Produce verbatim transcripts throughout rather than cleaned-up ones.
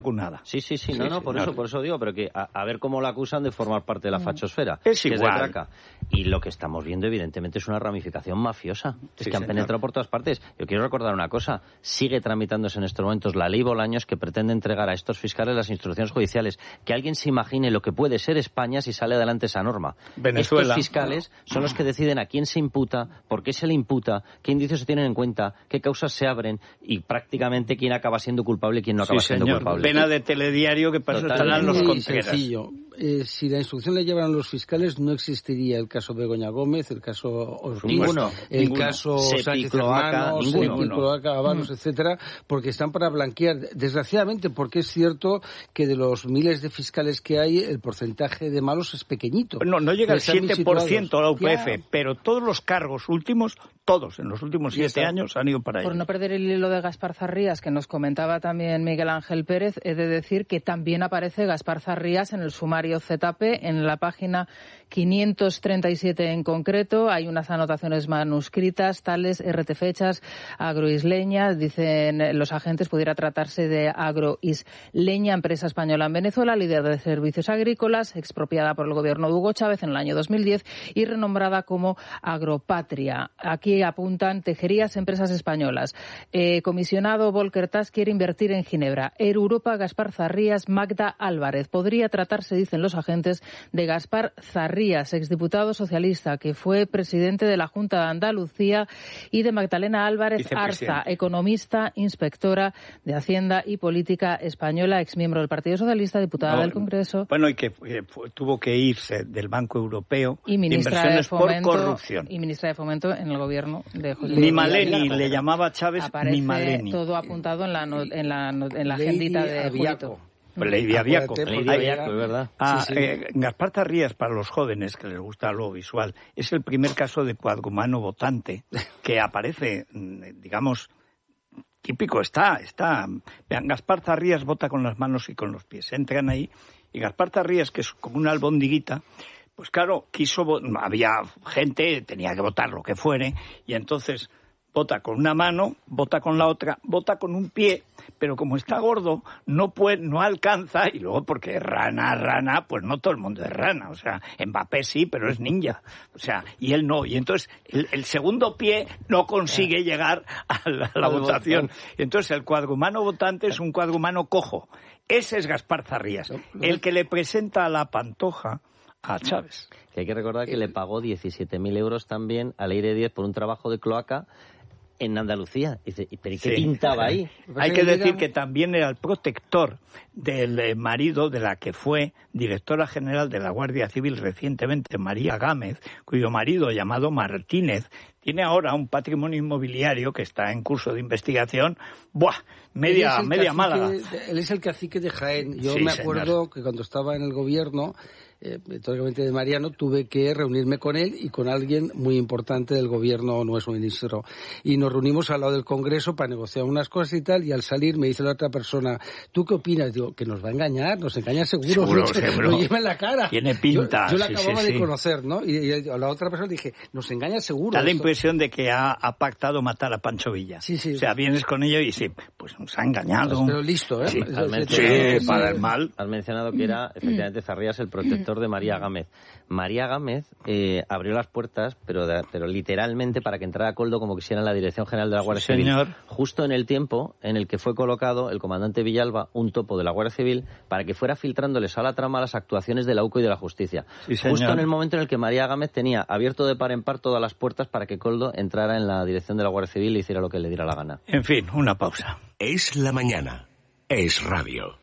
Nada. Sí, sí, sí, sí no, no, sí, por no. eso, por eso digo, pero que a, a ver cómo la acusan de formar parte de la fachosfera. Es igual. Es y lo que estamos viendo, evidentemente, es una ramificación mafiosa. Es sí, que han señor. penetrado por todas partes. Yo quiero recordar una cosa. Sigue tramitándose en estos momentos la ley Bolaños que pretende entregar a estos fiscales las instrucciones judiciales. Que alguien se imagine lo que puede ser España si sale adelante esa norma. Venezuela. Estos fiscales son los que deciden a quién se imputa, por qué se le imputa, qué indicios se tienen en cuenta, qué causas se abren y prácticamente quién acaba siendo culpable y quién no acaba sí, siendo señor. culpable. Pena de telediario que para eso estarán los Muy contreras. sencillo. Eh, si la instrucción la llevaran los fiscales, no existiría el caso Begoña Gómez, el caso Ortiz, Ninguno, el ninguno. caso Sepi, Sánchez Cloaca, Hermanos, ninguno. Sepi, Cloaca, Ábalos, mm. etcétera, porque están para blanquear. Desgraciadamente, porque es cierto que de los miles de fiscales que hay, el porcentaje de malos es pequeñito. No, no llega al siete por ciento a la U P F, ya. pero todos los cargos últimos, todos, en los últimos siete años han ido para ahí. Por no perder el hilo de Gaspar Zarrías, que nos comentaba también Miguel Ángel Pérez, he de decir que también aparece Gaspar Zarrías en el sumario Z P, en la página quinientos treinta y siete en concreto. Hay unas anotaciones manuscritas, tales R T fechas, agroisleña, dicen los agentes, pudiera tratarse de agroisleña, empresa española en Venezuela, líder de servicios agrícolas, expropiada por el gobierno de Hugo Chávez en el año dos mil diez y renombrada como Agropatria. Aquí apuntan Tejerías, empresas españolas. Eh, comisionado Volker Tas quiere invertir en Ginebra. Air Europa, Gaspar Zarrías, Magda Álvarez. Podría tratarse, dicen los agentes, de Gaspar Zarrías, exdiputado socialista, que fue presidente de la Junta de Andalucía, y de Magdalena Álvarez Arza, economista, inspectora de Hacienda y Política española, exmiembro del Partido Socialista, diputada no, del Congreso. Bueno, y que eh, tuvo que irse del Banco Europeo y ministra de Inversiones de Fomento, por corrupción. Y ministra de Fomento en el gobierno de José Ni Maleni, le llamaba Chávez Aparece ni Maleni. todo apuntado en la, no, en la, en la agendita de Julito. Lady Aviaco. Lady Aviaco, es verdad. Ah, sí, sí. Eh, Gaspar Zarrías, para los jóvenes que les gusta lo visual, es el primer caso de cuadrumano votante que aparece, digamos, típico, está, está. Vean, Gaspar Zarrías vota con las manos y con los pies. Entran ahí y Gaspar Zarrías, que es como una albondiguita, pues claro, quiso, había gente, tenía que votar lo que fuere, y entonces vota con una mano, vota con la otra, vota con un pie, pero como está gordo, no puede, no alcanza, y luego porque es rana, rana, pues no todo el mundo es rana, o sea, Mbappé sí, pero es ninja, o sea, y él no, y entonces el, el segundo pie no consigue llegar a la, a la votación, y entonces el cuadrumano votante es un cuadrumano cojo, ese es Gaspar Zarrías, el que le presenta a la Pantoja a Chávez. Que hay que recordar que le pagó diecisiete mil euros también a Leire Díez por un trabajo de cloaca en Andalucía. Dice, ¿pero qué sí. pintaba ahí? Hay que decir que también era el protector del marido de la que fue directora general de la Guardia Civil recientemente, María Gámez, cuyo marido, llamado Martínez, tiene ahora un patrimonio inmobiliario que está en curso de investigación. ¡Buah! Media, media cacique, Málaga. Él es el cacique de Jaén. Yo sí, me acuerdo señor. que cuando estaba en el gobierno, eh, históricamente de Mariano, tuve que reunirme con él y con alguien muy importante del gobierno, nuestro ministro. Y nos reunimos al lado del Congreso para negociar unas cosas y tal, y al salir me dice la otra persona, ¿tú qué opinas? Digo, que nos va a engañar, nos engaña seguro, seguro, lo, seguro. lo lleva en la cara. Tiene pinta. Yo, yo la sí, acababa sí, de sí. conocer, ¿no? Y, y a la otra persona dije, nos engaña seguro. Da la esto. impresión de que ha, ha pactado matar a Pancho Villa. Sí, sí. O sea, vienes con ello y sí, pues nos ha engañado. Pero listo, ¿eh? Sí, Eso, sí, sí, para el mal. Has mencionado que era, efectivamente, Zarrías el protector de María Gámez. María Gámez eh, abrió las puertas, pero, de, pero literalmente para que entrara Coldo como quisiera en la Dirección General de la Guardia sí, Civil. Señor. Justo en el tiempo en el que fue colocado el comandante Villalba, un topo de la Guardia Civil, para que fuera filtrándoles a la trama las actuaciones de la U C O y de la Justicia. Sí, Justo en el momento en el que María Gámez tenía abierto de par en par todas las puertas para que Coldo entrara en la Dirección de la Guardia Civil y hiciera lo que le diera la gana. En fin, una pausa. Es la mañana. Es radio.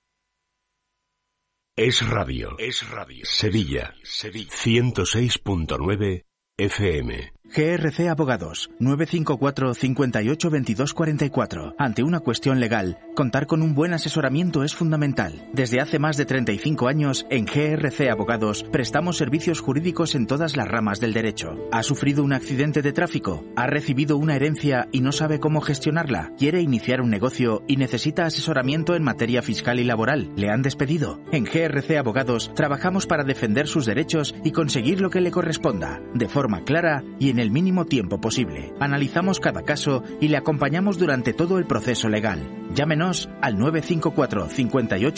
Es radio. Es radio. Sevilla. Sevilla. ciento seis punto nueve F M. G R C Abogados, nueve cinco cuatro, cinco ocho, veintidós cuarenta y cuatro. Ante una cuestión legal, contar con un buen asesoramiento es fundamental. Desde hace más de treinta y cinco años, en G R C Abogados, prestamos servicios jurídicos en todas las ramas del derecho. ¿Ha sufrido un accidente de tráfico? ¿Ha recibido una herencia y no sabe cómo gestionarla? ¿Quiere iniciar un negocio y necesita asesoramiento en materia fiscal y laboral? ¿Le han despedido? En G R C Abogados, trabajamos para defender sus derechos y conseguir lo que le corresponda, de forma clara y en en el mínimo tiempo posible. Analizamos cada caso y le acompañamos durante todo el proceso legal. Llámenos al nueve cinco cuatro cincuenta y ocho